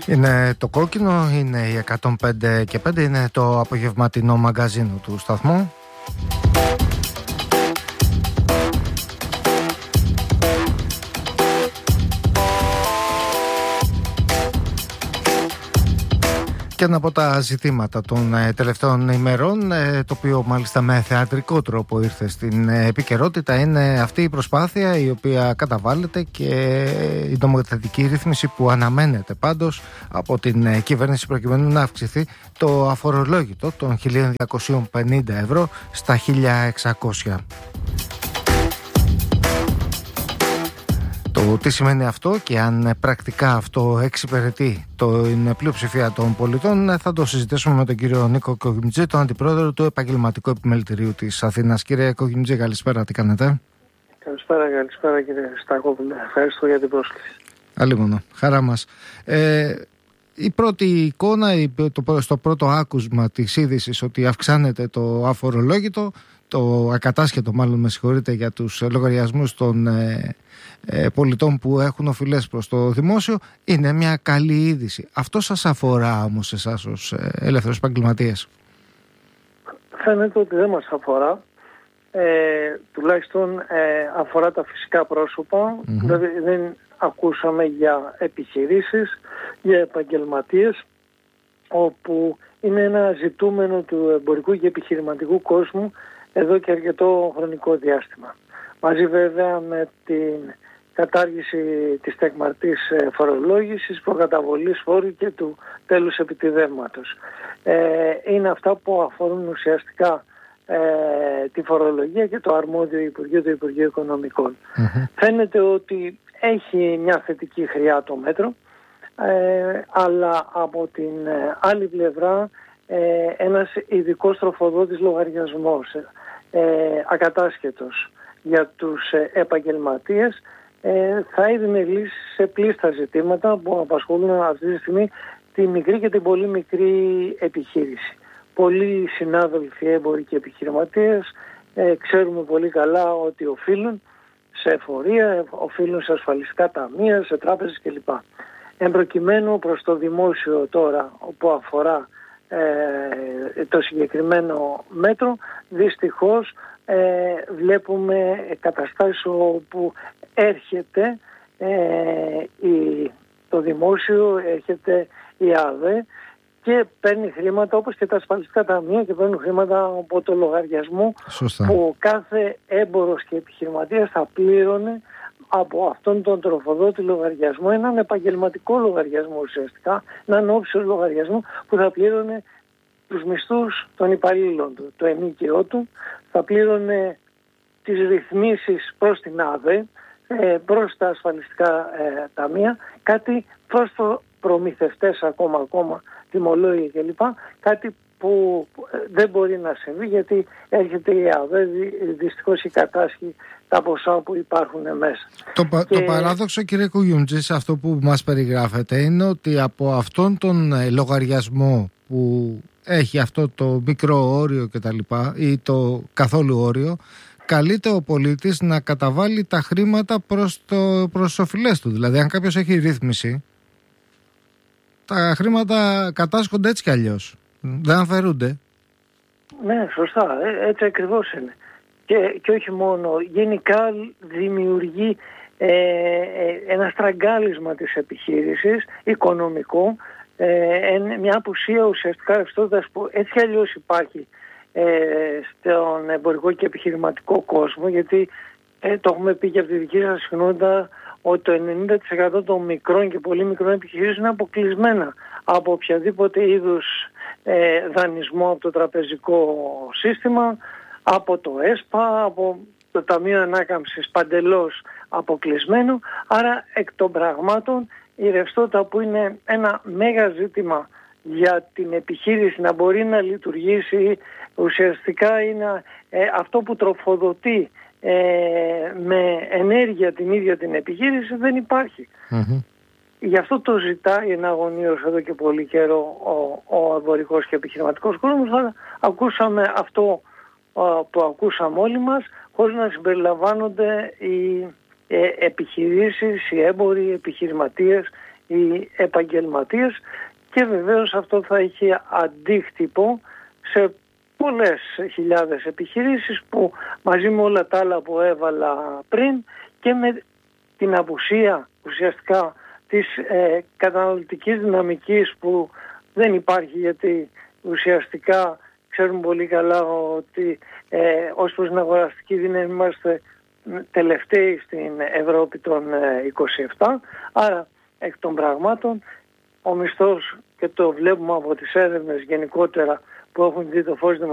Είναι το κόκκινο, είναι η 105,5, είναι το απογευματινό μαγκαζίνο του σταθμού. Και ένα από τα ζητήματα των τελευταίων ημερών, το οποίο μάλιστα με θεατρικό τρόπο ήρθε στην επικαιρότητα, είναι αυτή η προσπάθεια η οποία καταβάλλεται και η νομοθετική ρύθμιση που αναμένεται πάντως από την κυβέρνηση προκειμένου να αυξηθεί το αφορολόγητο των 1.250 ευρώ στα 1.600. Το τι σημαίνει αυτό και αν πρακτικά αυτό εξυπηρετεί την πλειοψηφία των πολιτών θα το συζητήσουμε με τον κύριο Νίκο Κογιμτζή, τον αντιπρόεδρο του Επαγγελματικού Επιμελητηρίου της Αθήνας. Κύριε Κογιμτζή, καλησπέρα, τι κάνετε? Καλησπέρα κύριε Στακόπουλε. Ευχαριστώ για την πρόσκληση. Αλλήμονο, χαρά μας. Η πρώτη εικόνα, στο πρώτο άκουσμα της είδησης ότι αυξάνεται το αφορολόγητο, το ακατάσχετο μάλλον με συγχωρείτε, για τους λογαριασμούς των πολιτών που έχουν οφειλές προς το δημόσιο, είναι μια καλή είδηση. Αυτό σας αφορά όμως εσάς ως ελεύθερος επαγγελματίες? Φαίνεται ότι δεν μας αφορά. Τουλάχιστον αφορά τα φυσικά πρόσωπα. Δηλαδή δεν ακούσαμε για επιχειρήσεις, για επαγγελματίες, όπου είναι ένα ζητούμενο του εμπορικού και επιχειρηματικού κόσμου εδώ και αρκετό χρονικό διάστημα. Μαζί βέβαια με την κατάργηση της τεκμαρτής φορολόγησης, προκαταβολής φόρου και του τέλους επιτιδεύματος. Είναι αυτά που αφορούν ουσιαστικά τη φορολογία και το αρμόδιο Υπουργείο, το Υπουργείο Οικονομικών. Φαίνεται ότι έχει μια θετική χρειά το μέτρο, αλλά από την άλλη πλευρά ένας ειδικός τροφοδότης λογαριασμός ακατάσχετος για τους επαγγελματίες θα έδινε λύσεις σε πλήστα ζητήματα που απασχολούν αυτή τη στιγμή τη μικρή και την πολύ μικρή επιχείρηση. Πολλοί συνάδελφοι έμποροι και επιχειρηματίες ξέρουμε πολύ καλά ότι οφείλουν σε εφορία, οφείλουν σε ασφαλιστικά ταμεία, σε τράπεζες κλπ. Εν προκειμένου προς το δημόσιο τώρα που αφορά το συγκεκριμένο μέτρο, δυστυχώς βλέπουμε καταστάσεις όπου έρχεται το δημόσιο, έρχεται η ΑΔΕ και παίρνει χρήματα όπως και τα ασφαλιστικά ταμεία και παίρνουν χρήματα από το λογαριασμό. Σωστά. Που κάθε έμπορος και επιχειρηματίας θα πλήρωνε από αυτόν τον τροφοδότη λογαριασμό, έναν επαγγελματικό λογαριασμό ουσιαστικά, έναν όψιο λογαριασμό που θα πλήρωνε τους μισθούς των υπαλλήλων του, το ενοίκαιό του, θα πλήρωνε τις ρυθμίσεις προς την ΑΔΕ, προς τα ασφαλιστικά ταμεία, κάτι προς το προμηθευτές ακόμα τιμολόγια κλπ. Κάτι που δεν μπορεί να συμβεί γιατί έρχεται η ΑΔΕ, δυστυχώς η κατάσχει τα ποσά που υπάρχουν μέσα. Το παράδοξο, κύριε Κογιουμτζή, σε αυτό που μας περιγράφεται είναι ότι από αυτόν τον λογαριασμό που έχει αυτό το μικρό όριο και τα λοιπά ή το καθόλου όριο, καλείται ο πολίτης να καταβάλει τα χρήματα προς τις οφειλές του. Δηλαδή αν κάποιος έχει ρύθμιση, τα χρήματα κατάσχονται έτσι κι αλλιώς, δεν αφαιρούνται. Ναι, σωστά, έτσι ακριβώς είναι. Και όχι μόνο, γενικά δημιουργεί ένα στραγγάλισμα της επιχείρησης, οικονομικό, μια απουσία ουσιαστικά ρευστότητας που έτσι αλλιώς υπάρχει στον εμπορικό και επιχειρηματικό κόσμο, γιατί το έχουμε πει και από τη δική σας συχνότητα ότι το 90% των μικρών και πολύ μικρών επιχειρήσεων είναι αποκλεισμένα από οποιαδήποτε είδους δανεισμό από το τραπεζικό σύστημα, από το ΕΣΠΑ, από το Ταμείο Ανάκαμψης παντελώς αποκλεισμένο. Άρα εκ των πραγμάτων η ρευστότητα, που είναι ένα μέγα ζήτημα για την επιχείρηση να μπορεί να λειτουργήσει, ουσιαστικά είναι αυτό που τροφοδοτεί με ενέργεια την ίδια την επιχείρηση, δεν υπάρχει. Γι' αυτό το ζητάει εναγωνίως εδώ και πολύ καιρό ο εμπορικός και επιχειρηματικός κόσμος. Ακούσαμε αυτό που ακούσαμε όλοι μας, χωρίς να συμπεριλαμβάνονται οι επιχειρήσεις, οι έμποροι, οι επιχειρηματίες, οι επαγγελματίες, και βεβαίως αυτό θα έχει αντίκτυπο σε πολλές χιλιάδες επιχειρήσεις που μαζί με όλα τα άλλα που έβαλα πριν και με την απουσία ουσιαστικά της καταναλωτικής δυναμικής που δεν υπάρχει, γιατί ουσιαστικά ξέρουμε πολύ καλά ότι ως προς την αγοραστική δύναμη είμαστε τελευταίοι στην Ευρώπη των 27, άρα εκ των πραγμάτων ο μισθός, και το βλέπουμε από τις έρευνες γενικότερα που έχουν δει το φως